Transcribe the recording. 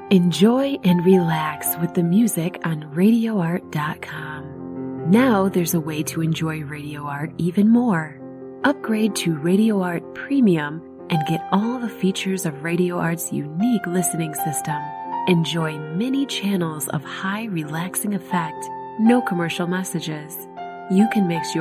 Enjoy and relax with the music on RadioArt.com. Now there's a way to enjoy Radio Art even more. Upgrade to Radio Art Premium and get all the features of Radio Art's unique listening system. Enjoy many channels of high relaxing effect, no commercial messages. You can mix your